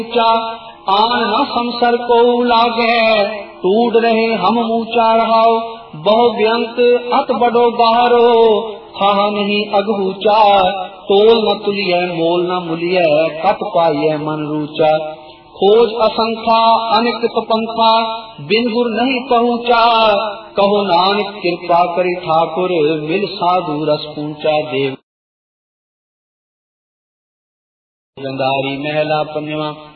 आन न संसर को लागे, टूट रहे हम ऊंचा रहाओ, बहु व्यंत अत बड़ो गहरो, कहा नहीं अगूचा, तोल न तुलिय मोल न मुलिय, कत पाइय मन रूचा, खोज असंख्या अनिकृत पंथा, बिन गुर नहीं पहुँचा, कहो नानक कृपा करी ठाकुर, मिल साधु रस पूंचा। देव गंधारी महला पंजवा।